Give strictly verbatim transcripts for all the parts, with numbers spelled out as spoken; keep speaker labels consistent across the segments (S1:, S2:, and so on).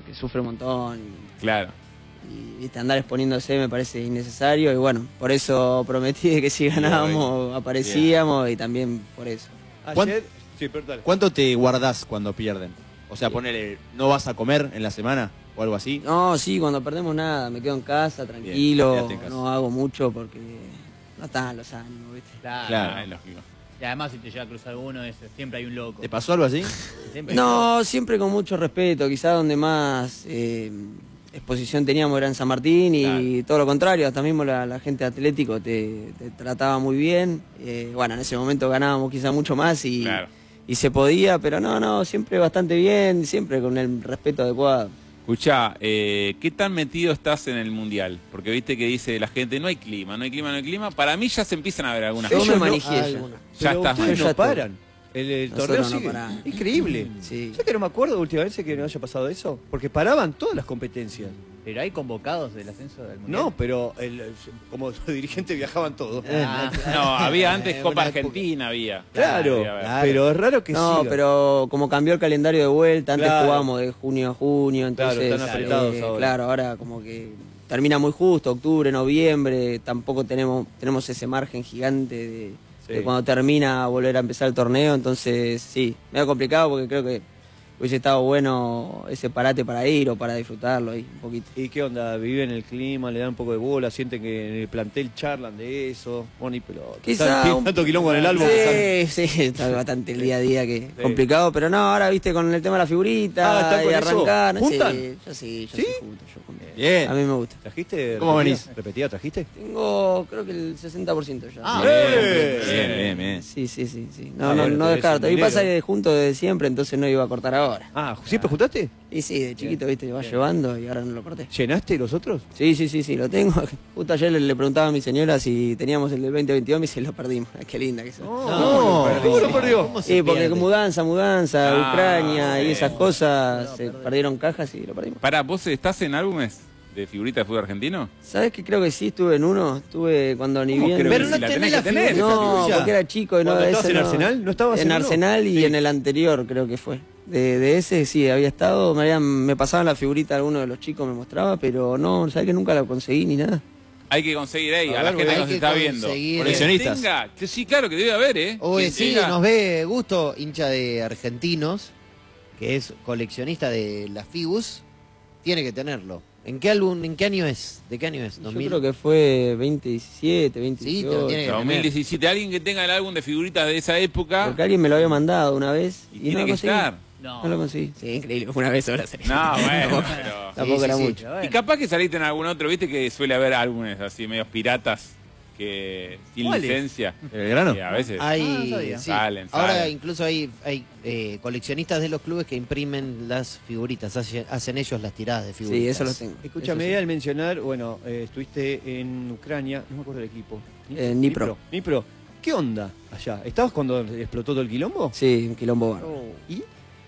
S1: que sufre un montón. Y,
S2: claro.
S1: Y, y andar exponiéndose me parece innecesario. Y bueno, por eso prometí que si ganábamos aparecíamos bien. Y también por eso.
S3: Ayer, sí, perdón.
S4: ¿Cuánto te guardás cuando pierden? O sea, ponele, ¿no vas a comer en la semana o algo así?
S1: No, sí, cuando perdemos nada, me quedo en casa, tranquilo, en casa. No hago mucho porque no están los ánimos, ¿viste?
S5: Claro,
S4: claro.
S5: Es lógico. Y además si te llega a cruzar uno, es, siempre hay un loco.
S4: ¿Te pasó algo así?
S1: Siempre no, siempre con mucho respeto, quizás donde más eh, exposición teníamos era en San Martín y claro. todo lo contrario, hasta mismo la, la gente de Atlético te, te trataba muy bien. Eh, bueno, en ese momento ganábamos quizás mucho más y... Claro. Y se podía, pero no, no, siempre bastante bien, siempre con el respeto adecuado.
S2: Escuchá, eh, ¿qué tan metido estás en el Mundial? Porque viste que dice la gente, no hay clima, no hay clima, no hay clima. Para mí ya se empiezan a ver algunas
S1: cosas. Yo me
S3: manejé
S1: ya.
S3: Ya
S1: está.
S3: Ustedes no paran. El, el torneo
S1: no
S3: sigue.
S1: Paramos.
S3: Increíble.
S1: Sí.
S3: ¿Sabes que no me acuerdo de última vez que no haya pasado eso? Porque paraban todas las competencias.
S5: ¿Pero hay convocados del ascenso del Mundial?
S3: No, pero el, como dirigentes viajaban todos.
S5: Ah,
S2: no, había antes Copa Argentina, había.
S3: Claro, claro, pero es raro que
S1: No,
S3: siga.
S1: pero como cambió el calendario de vuelta, antes
S3: claro.
S1: jugábamos de junio a junio, entonces...
S3: Claro, están apretados
S1: eh,
S3: ahora.
S1: Claro, ahora como que termina muy justo, octubre, noviembre, tampoco tenemos tenemos ese margen gigante de, sí. de cuando termina volver a empezar el torneo, entonces sí, medio complicado porque creo que hubiese estado bueno ese parate para ir o para disfrutarlo ahí un poquito.
S3: ¿Y qué onda? ¿Viven el clima? ¿Le dan un poco de bola? ¿Sienten que en el plantel charlan de eso? Bueno, y pero
S1: quizá un...
S3: tanto quilombo en el álbum.
S1: Sí, sí, está bastante el día a día que es sí. complicado, pero no, ahora viste con el tema de la figurita
S3: ah,
S1: y arrancar.
S3: Eso? ¿Juntan?
S1: Sí, yo sí, yo
S3: ¿Sí?
S1: sí junto, yo junto.
S4: Bien.
S1: A mí me gusta.
S3: ¿Trajiste?
S4: ¿Cómo
S3: repetida?
S4: venís?
S3: ¿Repetida trajiste?
S1: Tengo, creo que el sesenta por ciento ya.
S5: Ah,
S4: bien, bien, bien, bien.
S1: Sí, sí, sí, sí. No,
S3: Ah,
S1: no,
S3: bueno,
S1: no descarto. Y
S3: dinero.
S1: pasa que junto desde siempre, entonces no iba a cortar ahora.
S3: Ah, ¿siempre juntaste?
S1: Y sí, de chiquito, viste, te va llevando y ahora no lo corté.
S3: ¿Llenaste los otros?
S1: Sí, sí, sí, sí, lo tengo. Justo ayer le, le preguntaba a mi señora si teníamos el del veinte veintidós y se lo perdimos. Qué linda que es.
S3: No, no, ¿cómo lo perdió?
S1: Sí, porque
S5: pierde?
S1: mudanza, mudanza,
S2: Ah,
S1: Ucrania
S2: sí.
S1: y esas cosas, se perdieron cajas y lo perdimos.
S2: Pará, ¿vos estás en álbumes de figuritas de fútbol argentino?
S1: ¿Sabés que creo que sí estuve en uno? Estuve cuando ni bien...
S2: creo
S5: Pero
S2: que
S5: no
S2: si la
S5: tenés
S2: tenés
S5: la
S2: que tener?
S5: figura.
S1: No,
S5: tuya.
S1: porque era chico y no
S3: ¿Cuando
S1: de
S3: estabas
S1: ese
S3: en
S1: no.
S3: Arsenal? ¿No estabas
S1: en
S3: en uno?
S1: Arsenal y
S3: Sí.
S1: en el anterior creo que fue. De, de ese sí, había estado, me, habían, me pasaban la figurita alguno de los chicos, me mostraba, pero no, sabés que nunca la conseguí ni nada.
S2: Hay que conseguir ahí, a,
S6: A
S2: la
S6: ver,
S2: gente
S6: hay
S2: que nos
S6: que
S2: está viendo.
S6: conseguir-
S4: Coleccionistas.
S2: Tenga, que sí, claro que debe haber, ¿eh?
S6: Oye,
S2: Quien
S6: sí,
S2: tenga-
S6: nos ve Gusto, hincha de Argentinos, que es coleccionista de las Figus, tiene que tenerlo. ¿En qué álbum, en qué año es? ¿De qué año es?
S1: Yo creo que fue veinte diecisiete, veinte
S6: Sí, te lo
S1: dieciocho.
S6: tiene que
S2: dos mil diecisiete, alguien que tenga el álbum de figuritas de esa época
S1: Porque alguien me lo había mandado una vez
S2: y
S1: y,
S2: tiene
S1: no lo
S2: que
S1: conseguí.
S2: estar.
S5: No.
S1: No lo conseguí. Sí, increíble, una vez ahora sería.
S2: No, bueno,
S1: Tampoco-
S2: pero...
S1: Tampoco
S6: Sí,
S1: era
S6: sí, sí.
S1: mucho.
S5: Pero bueno.
S2: Y capaz que saliste en algún otro, viste que suele haber álbumes así medios piratas que sin
S5: ¿Cuáles?
S2: licencia.
S4: ¿El grano?
S2: Que a veces
S6: Hay,
S5: Ah, no sabía.
S6: sí.
S2: Salen,
S6: Ahora
S2: salen.
S6: incluso hay, hay eh, coleccionistas de los clubes que imprimen las figuritas, hace- hacen ellos las tiradas de figuritas.
S1: Sí, eso lo tengo.
S3: Escúchame,
S1: Eso sí.
S3: al mencionar, bueno, eh, estuviste en Ucrania, no me acuerdo del equipo.
S1: Eh, Dnipro.
S3: Dnipro. ¿Qué onda allá? ¿Estabas cuando explotó todo el quilombo?
S1: Sí, un quilombo bárbaro.
S3: ¿Y?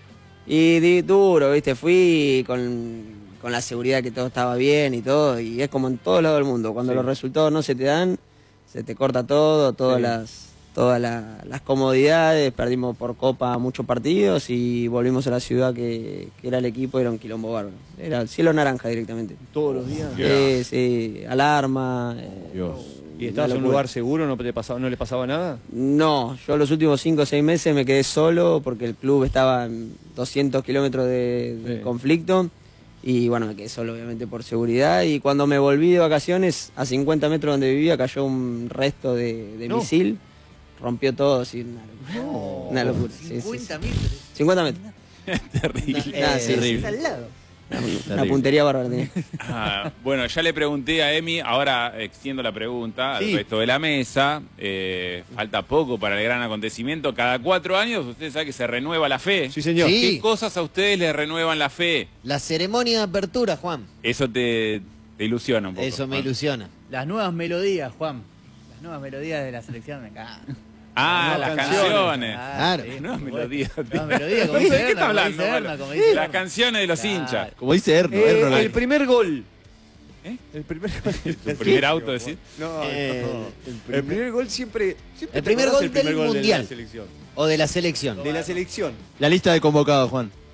S1: Y di duro, viste, fui con, con la seguridad que todo estaba bien y todo, y es como en todos lados del mundo, cuando
S3: Sí.
S1: los resultados no se te dan, se te corta todo, todas
S3: Sí.
S1: las todas la- las comodidades, perdimos por copa muchos partidos y volvimos a la ciudad que, que era el equipo, era un quilombo bárbaro, era el cielo naranja directamente.
S3: Todos los días.
S1: Sí, sí, alarma. eh,
S4: Dios.
S3: ¿Y estabas en un
S1: locura.
S3: lugar seguro? ¿No te pasaba, no le pasaba nada?
S1: No, yo los últimos cinco o seis meses me quedé solo porque el club estaba en doscientos kilómetros de, de
S3: Sí.
S1: conflicto y bueno, me quedé solo obviamente por seguridad y cuando me volví de vacaciones, a cincuenta metros donde vivía cayó un resto de, de
S3: No.
S1: misil, rompió todo, sí, una locura.
S3: No.
S1: Una locura, sí, sí, sí.
S6: cincuenta metros.
S1: cincuenta metros.
S2: Terrible.
S1: Ah, sí,
S4: terrible.
S1: sí.
S6: Al lado.
S1: Una, una
S4: Terrible.
S1: puntería bárbara tenía.
S2: Ah, bueno, ya le pregunté a Emi, ahora extiendo la pregunta al
S3: Sí.
S2: resto de la mesa. Eh, falta poco para el gran acontecimiento. Cada cuatro años, usted sabe que se renueva la fe.
S3: Sí, señor.
S6: Sí.
S2: ¿Qué cosas a ustedes les renuevan la fe?
S6: La ceremonia de apertura, Juan.
S2: Eso te, te ilusiona un poco.
S6: Eso me
S2: Juan.
S6: ilusiona.
S5: Las nuevas melodías, Juan. Las nuevas melodías de la selección me encantan.
S2: Ah, las
S3: Nuevas
S2: canciones.
S6: Claro.
S5: sí,
S2: Nuevas
S5: por
S2: melodías.
S5: supuesto. Nuevas melodías, como
S2: ¿De
S5: dice
S2: qué
S5: Erna,
S2: está
S5: como
S2: hablando?
S5: dice Erna,
S2: Bueno,
S5: como dice
S2: las
S5: Erna.
S2: canciones de los
S5: Claro.
S2: hinchas.
S4: Como dice Erno,
S3: Eh,
S4: Erno
S3: el
S4: like.
S3: primer gol.
S2: ¿Eh?
S3: El primer
S2: ¿Tu primer auto, decís?
S3: No,
S6: Eh,
S3: no. El primer gol siempre. siempre
S6: El
S3: te
S6: primer
S3: acordás
S6: gol
S3: el primer
S6: del
S3: gol
S6: Mundial.
S3: De la selección.
S6: O de la selección.
S3: De la selección.
S4: La lista de convocados, Juan.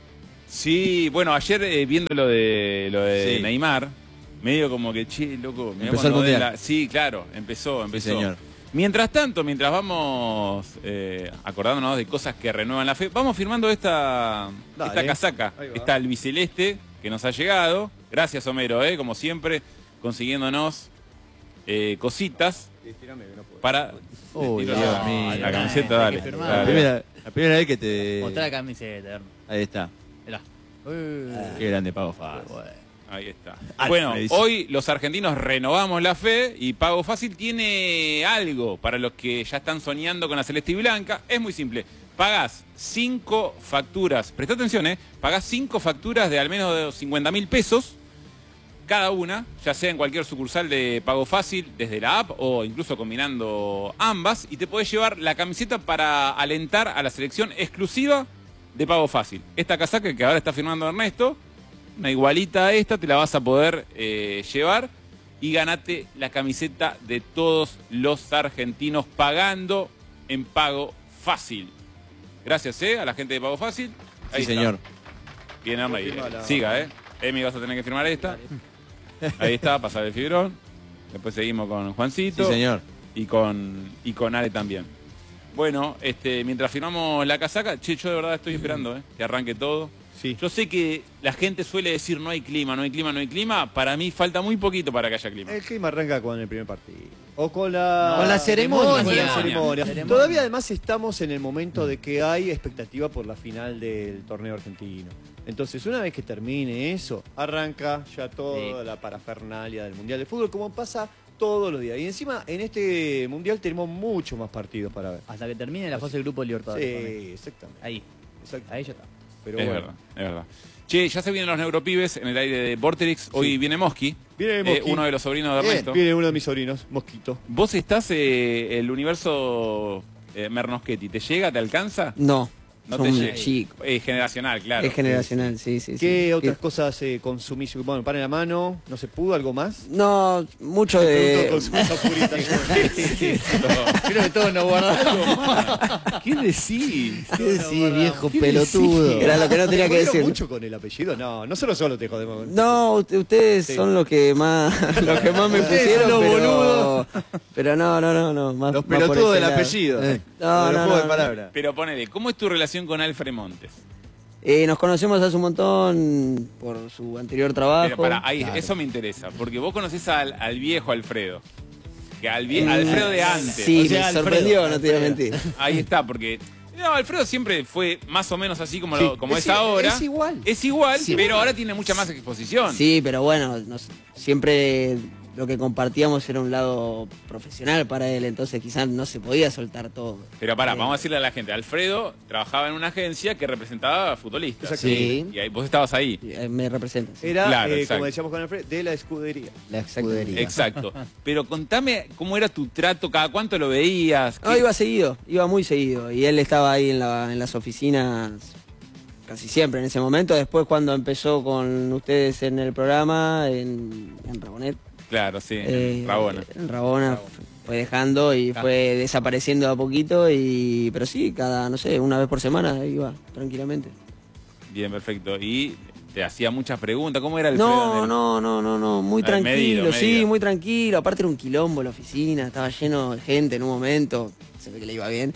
S2: Sí, bueno, ayer eh, viendo lo de, lo de
S4: Sí.
S2: Neymar, medio como que, che, loco. mirá
S4: Empezó
S2: cuando
S4: el
S2: dé
S4: Mundial.
S2: la- Sí, claro, empezó, empezó.
S4: señor.
S2: Mientras tanto, mientras vamos eh, acordándonos de cosas que renuevan la fe, vamos firmando esta,
S3: Dale.
S2: esta casaca,
S3: Ahí va.
S2: esta albiceleste que nos ha llegado. Gracias, Homero, eh, como siempre, consiguiéndonos eh, cositas para...
S4: Uy,
S2: Tiro
S4: Dios
S2: la-
S4: mío.
S2: La camiseta,
S5: Hay
S2: dale.
S5: que firmar.
S4: La
S2: dale.
S4: primera, la primera vez que te...
S5: Mostrá la camiseta, Erno.
S4: Ahí está.
S5: Mirá. Uy,
S4: Qué grande Pago Fácil.
S5: bueno.
S2: Ahí está.
S4: Alfa,
S2: Bueno,
S4: le dice.
S2: hoy los argentinos renovamos la fe y Pago Fácil tiene algo para los que ya están soñando con la celeste y blanca. Es muy simple. Pagás cinco facturas, presta atención, ¿eh? Pagás cinco facturas de al menos de cincuenta mil pesos cada una, ya sea en cualquier sucursal de Pago Fácil, desde la app o incluso combinando ambas, y te podés llevar la camiseta para alentar a la selección exclusiva de Pago Fácil. Esta casaca que ahora está firmando Ernesto, una igualita a esta, te la vas a poder eh, llevar y ganate la camiseta de todos los argentinos pagando en Pago Fácil. Gracias, ¿eh? A la gente de Pago Fácil. Ahí
S4: Sí,
S2: está.
S4: señor.
S2: Bien, Arma, y,
S3: Firma la-
S2: siga, ¿eh? Emi, vas a tener que firmar esta. Ahí está, pasar el fibrón. Después seguimos con Juancito.
S4: Sí, señor.
S2: Y con, y con Ale también. Bueno, este, mientras firmamos la casaca, che, yo de verdad estoy esperando, ¿eh? Que arranque todo.
S3: Sí.
S2: Yo sé que la gente suele decir no hay clima, no hay clima, no hay clima. Para mí falta muy poquito para que haya clima.
S3: El clima arranca con el primer partido. O con la,
S6: Con la ceremonia.
S3: Con la ceremonia.
S5: Ceremonia.
S3: Todavía además estamos en el momento de que hay expectativa por la final del torneo argentino. Entonces, una vez que termine eso, arranca ya toda
S5: Sí.
S3: la parafernalia del Mundial de Fútbol, como pasa todos los días. Y encima, en este Mundial tenemos muchos más partidos para ver.
S5: Hasta que termine la fase del grupo de Libertadores.
S3: Sí, exactamente.
S5: Ahí,
S3: exactamente.
S5: ahí ya está.
S3: Pero
S2: es
S3: bueno.
S2: verdad, es verdad. Che, ya se vienen los neuropibes en el aire de Vorterix. Hoy viene Mosqui,
S3: Viene
S2: eh,
S3: Mosqui.
S2: uno de los sobrinos de
S6: Bien.
S2: Ernesto.
S3: Viene uno de mis sobrinos, Mosquito.
S2: Vos estás eh, el universo eh, Mernoschetti. ¿Te llega? ¿Te alcanza?
S1: No,
S2: No
S1: son
S2: te llega.
S1: chicos.
S2: Eh, generacional, claro.
S1: Es generacional, sí, sí. sí.
S3: ¿Qué
S1: Sí.
S3: otras cosas eh, consumís? Bueno, pan en la mano, ¿no se pudo? ¿Algo más?
S1: No, mucho
S3: Pregunto
S1: de...
S3: con su purita.
S5: Creo que todos nos guardamos.
S2: ¿Qué decís?
S6: ¿Qué decís, viejo pelotudo?
S1: Era lo que no tenía que
S3: ¿Te jodieron
S1: decir.
S3: mucho con el apellido? No, nosotros solo te jodemos.
S1: No, ut- ustedes
S3: Sí.
S1: son los que más, los que más me
S3: Ustedes
S1: pusieron,
S3: son los
S1: pero,
S3: boludos.
S1: pero no, no, no, no, más,
S4: Los
S1: más por
S4: pelotudos
S1: ese
S4: del
S1: lado.
S4: apellido.
S1: Eh,
S4: No,
S1: No,
S4: los
S1: no,
S4: juegos
S1: no,
S4: de
S1: no.
S4: palabras.
S2: Pero ponele, ¿cómo es tu relación con Alfred Montes?
S1: Eh, nos conocemos hace un montón por su anterior trabajo.
S2: Pero para, ahí,
S1: Claro.
S2: eso me interesa, porque vos conocés al, al viejo Alfredo. Que al vie-
S1: Eh,
S2: Alfredo de antes.
S1: Sí,
S6: O sea,
S1: me
S6: Alfredo,
S1: sorprendió, no te voy a
S6: Alfredo.
S1: mentir.
S2: Ahí está, porque no, Alfredo siempre fue más o menos así como,
S3: Sí,
S2: lo- como es,
S3: es-
S2: ahora.
S3: es igual.
S2: Es igual,
S1: Sí.
S2: pero ahora tiene mucha más exposición.
S1: Sí, pero bueno, nos- siempre lo que compartíamos era un lado profesional para él, entonces quizás no se podía soltar todo.
S2: Pero pará,
S1: Eh,
S2: vamos a decirle a la gente, Alfredo trabajaba en una agencia que representaba a futbolistas.
S1: Sí.
S2: Y ahí vos estabas ahí.
S1: eh, Me representa. sí.
S3: Era,
S2: Claro,
S3: eh,
S2: exacto.
S3: como decíamos con Alfred, de la escudería.
S6: La escudería.
S2: Exacto. Pero contame cómo era tu trato, cada cuánto lo veías.
S1: No,
S2: ¿Qué-
S1: iba seguido, iba muy seguido. Y él estaba ahí en, la- en las oficinas casi siempre en ese momento. Después cuando empezó con ustedes en el programa, en, en Rabonet.
S2: Claro, sí,
S1: eh,
S2: Rabona.
S1: En Rabona f- fue dejando y
S5: Ah.
S1: fue desapareciendo de a poquito. Y, pero sí, cada, no sé, una vez por semana iba tranquilamente.
S2: Bien, perfecto. Y te hacía muchas preguntas. ¿Cómo era Alfredo?
S1: No,
S2: en el-
S1: no, no, no, no, muy
S2: Ah,
S1: tranquilo,
S2: medido,
S1: sí,
S2: medido.
S1: muy tranquilo. Aparte era un quilombo la oficina, estaba lleno de gente en un momento, se ve que le iba bien.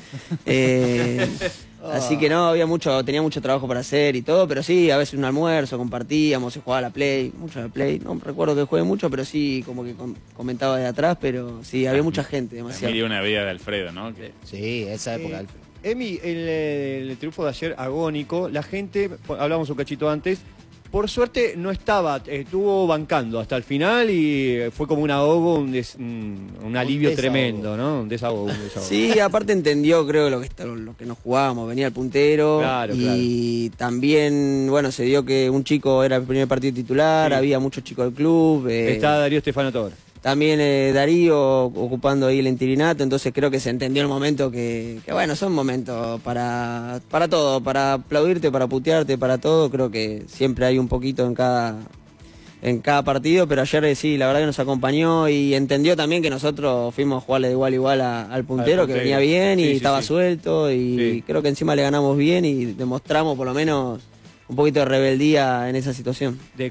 S1: Eh, así que no, había mucho, tenía mucho trabajo para hacer y todo, pero sí, a veces un almuerzo, compartíamos, se jugaba a la Play, mucho a la Play. No recuerdo que juegue mucho, pero sí, como que com- comentaba de atrás, pero sí, había mucha gente, demasiado.
S2: Mil y una vida de Alfredo, ¿no? Que-
S6: Sí, esa época,
S3: Eh,
S6: Alfred.
S3: Emi, el, el triunfo de ayer agónico, la gente, po- hablamos un cachito antes, por suerte no estaba, estuvo bancando hasta el final y fue como un ahogo, un, des- un- un alivio
S6: desahogo.
S3: tremendo, ¿no? Un desahogo, un desahogo.
S1: Sí, aparte entendió, creo, lo que, está- lo que nos jugábamos. Venía el puntero.
S3: Claro,
S1: y también, bueno, se dio que un chico era el primer partido titular,
S3: Sí.
S1: había muchos chicos del club. eh,
S3: Está Darío Estefano Toro.
S1: También eh, Darío ocupando ahí el interinato, entonces creo que se entendió el momento que, que bueno, son momentos para, para todo, para aplaudirte, para putearte, para todo. Creo que siempre hay un poquito en cada, en cada partido, pero ayer eh, sí, la verdad que nos acompañó y entendió también que nosotros fuimos a jugarle de igual a igual a- al puntero,
S3: Al
S1: que
S3: puntero.
S1: venía bien y
S3: Sí, sí,
S1: estaba
S3: sí.
S1: suelto y
S3: Sí.
S1: creo que encima le ganamos bien y demostramos por lo menos un poquito de rebeldía en esa situación.
S3: De